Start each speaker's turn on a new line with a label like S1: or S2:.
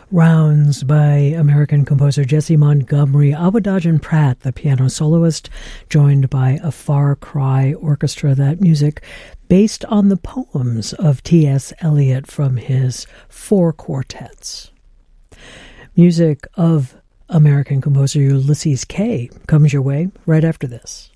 S1: Rounds by American composer Jessie Montgomery, Abudajan Pratt, the piano soloist, joined by a Far Cry orchestra. That music based on the poems of T.S. Eliot from his 4 quartets. Music of American composer Ulysses Kay comes your way right after this.